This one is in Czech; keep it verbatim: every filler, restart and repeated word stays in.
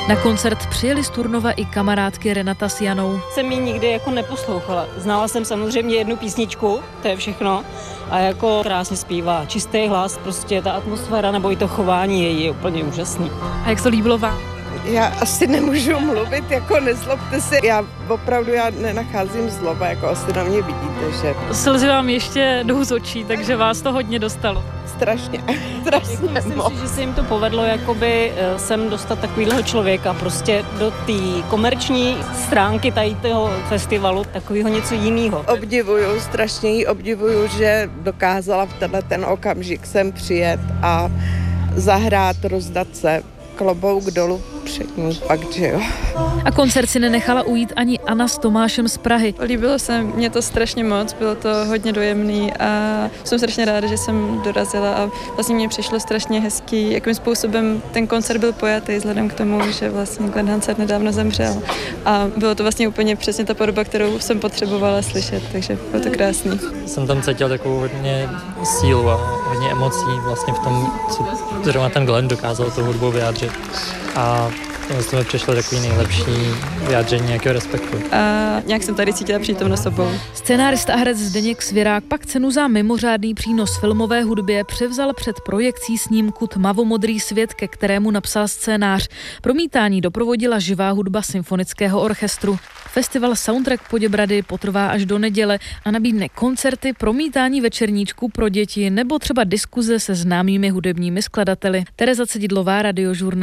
Na koncert přijeli z Turnova i kamarádky Renata s Janou. Jsem ji nikdy jako neposlouchala. Znala jsem samozřejmě jednu písničku, to je všechno. A jako krásně zpívá. Čistý hlas, prostě ta atmosféra nebo i to chování její je úplně úžasný. A jak se líbilo vám? Já asi nemůžu mluvit, jako nezlobte se. Já opravdu já nenacházím slova, jako asi na mě vidíte, že... Slzy vám ještě jdou z očí, takže vás to hodně dostalo. Strašně, strašně Myslím moc. si, že se jim to povedlo jakoby sem dostat takovýhle člověka prostě do té komerční stránky tady toho festivalu, takového něco jiného. Obdivuju, strašně ji obdivuju, že dokázala v tenhle ten okamžik sem přijet a zahrát, rozdat se. Klobouk dolů před ní, pak, že jo. A koncert si nenechala ujít ani Anna s Tomášem z Prahy. Líbilo se mě to strašně moc, bylo to hodně dojemný a jsem strašně ráda, že jsem dorazila a vlastně mě přišlo strašně hezký, jakým způsobem ten koncert byl pojatý vzhledem k tomu, že vlastně Glenn Hansard nedávno zemřel a bylo to vlastně úplně přesně ta podoba, kterou jsem potřebovala slyšet, takže bylo to krásný. Jsem tam cítil takovou hodně sílu a hodně emocí vlastně v tom, co zrovna ten Glenn dokázal tou hudbou vyjádřit. A to mi přišlo takový nejlepší vyjádření nějakého respektu. A nějak jsem tady cítila přítomnost obou. Scenárista a herec Zdeněk Svěrák pak cenu za mimořádný přínos filmové hudbě převzal před projekcí snímku Tmavomodrý svět, ke kterému napsal scénář. Promítání doprovodila živá hudba symfonického orchestru. Festival Soundtrack Poděbrady potrvá až do neděle a nabídne koncerty, promítání večerníčků pro děti nebo třeba diskuze se známými hudebními skladateli. Tereza Cedidlová, Radiožurnál.